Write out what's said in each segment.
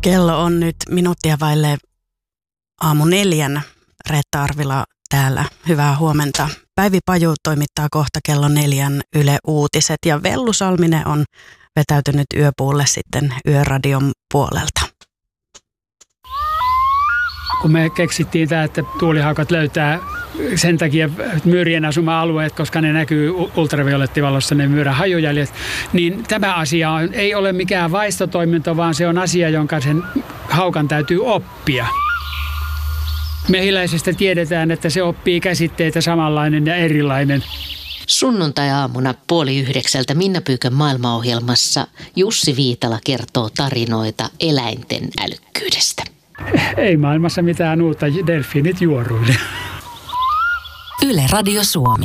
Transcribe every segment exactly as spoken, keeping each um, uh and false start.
Kello on nyt minuuttia vaille aamu neljän. Reetta Arvila täällä. Hyvää huomenta. Päivi Paju toimittaa kohta kello neljän Yle Uutiset ja Vellu Salminen on vetäytynyt yöpuulle sitten Yöradion puolelta. Kun me keksittiin tämä, että tuulihaukat löytää sen takia myyrien asuma-alueet, koska ne näkyy ultraviolettivalossa, ne myyrän hajujäljet, niin tämä asia on, ei ole mikään vaistotoiminto, vaan se on asia, jonka sen haukan täytyy oppia. Mehiläisestä tiedetään, että se oppii käsitteitä samanlainen ja erilainen. Sunnuntai-aamuna puoli yhdeksältä Minna Pyykön maailmaohjelmassa Jussi Viitala kertoo tarinoita eläinten älykkyydestä. Ei maailmassa mitään uutta, delfiinit juoruille. Yle Radio Suomi.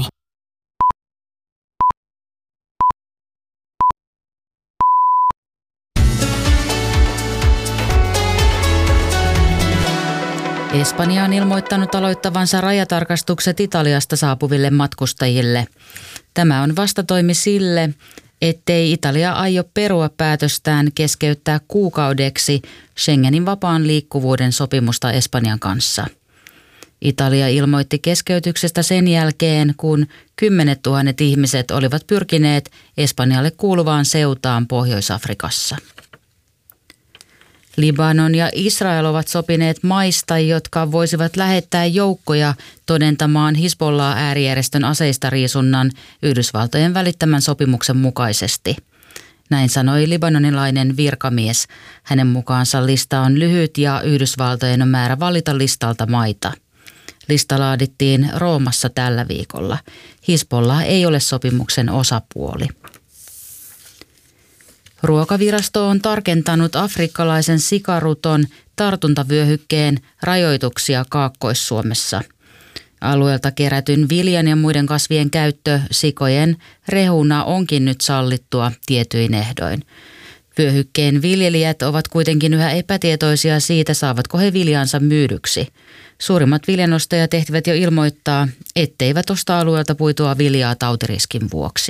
Espanja on ilmoittanut aloittavansa rajatarkastukset Italiasta saapuville matkustajille. Tämä on vastatoimi sille, ettei Italia aio perua päätöstään keskeyttää kuukaudeksi Schengenin vapaan liikkuvuuden sopimusta Espanjan kanssa. Italia ilmoitti keskeytyksestä sen jälkeen, kun kymmenet tuhannet ihmiset olivat pyrkineet Espanjalle kuuluvaan Seutaan Pohjois-Afrikassa. Libanon ja Israel ovat sopineet maista, jotka voisivat lähettää joukkoja todentamaan Hizbollah-äärijärjestön aseistariisunnan Yhdysvaltojen välittämän sopimuksen mukaisesti. Näin sanoi libanonilainen virkamies. Hänen mukaansa lista on lyhyt ja Yhdysvaltojen on määrä valita listalta maita. Lista laadittiin Roomassa tällä viikolla. Hizbollah ei ole sopimuksen osapuoli. Ruokavirasto on tarkentanut afrikkalaisen sikaruton tartuntavyöhykkeen rajoituksia Kaakkois-Suomessa. Alueelta kerätyn viljan ja muiden kasvien käyttö sikojen rehuna onkin nyt sallittua tietyin ehdoin. Vyöhykkeen viljelijät ovat kuitenkin yhä epätietoisia siitä, saavatko he viljansa myydyksi. Suurimmat viljanostajat ehtivät jo ilmoittaa, etteivät osta alueelta puitua viljaa tautiriskin vuoksi.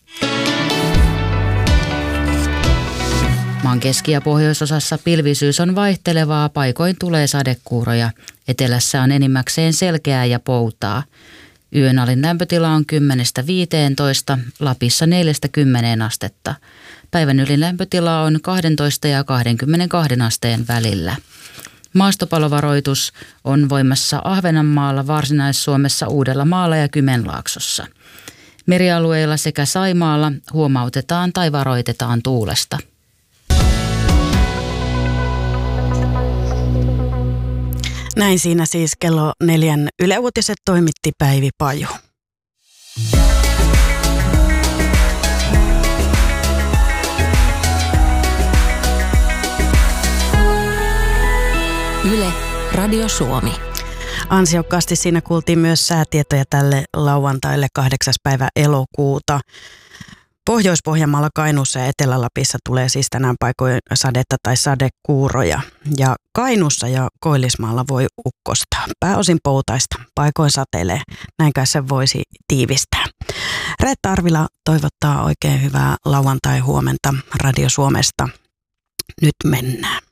Maan keski- ja pohjoisosassa pilvisyys on vaihtelevaa, paikoin tulee sadekuuroja. Etelässä on enimmäkseen selkeää ja poutaa. Yön alin lämpötila on kymmenestä viiteentoista, Lapissa neljästä kymmeneen astetta. Päivän ylin lämpötila on kaksitoista ja kaksikymmentäkaksi asteen välillä. Maastopalovaroitus on voimassa Ahvenanmaalla, Varsinais-Suomessa, Uudellamaalla ja Kymenlaaksossa. Merialueilla sekä Saimaalla huomautetaan tai varoitetaan tuulesta. Näin siinä siis kello neljän Yle Uutiset toimitti Päivi Paju. Yle Radio Suomi. Ansiokkaasti siinä kuultiin myös säätietoja tälle lauantaille kahdeksas päivä elokuuta. Pohjois-Pohjanmaalla, Kainuussa ja Etelä-Lapissa tulee siis tänään paikoin sadetta tai sadekuuroja. Ja Kainuussa ja Koillismaalla voi ukkostaa. Pääosin poutaista. Paikoin sateilee. Näinkään se voisi tiivistää. Reetta Arvila toivottaa oikein hyvää lauantai-huomenta Radio Suomesta. Nyt mennään.